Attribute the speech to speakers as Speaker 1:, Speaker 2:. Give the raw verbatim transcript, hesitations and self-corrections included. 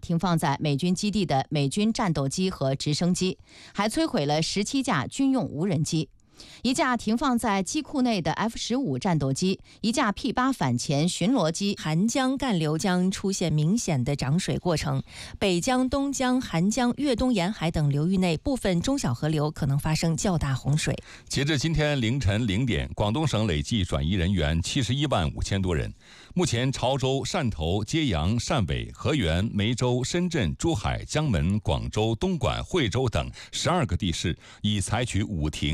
Speaker 1: 停放在美军基地的美军战斗机和直升机，还摧毁了十七架军用无人机。一架停放在机库内的 F 十五 战斗机，一架 P 八 反潜巡逻机。
Speaker 2: 韩江干流将出现明显的涨水过程，北江、东江、韩江、粤东沿海等流域内部分中小河流可能发生较大洪水。
Speaker 3: 截至今天凌晨零点，广东省累计转移人员七十一万五千多人。目前，潮州、汕头、揭阳、汕尾、河源、梅州、深圳、珠海、江门、广州、东莞、惠州等十二个地市已采取五停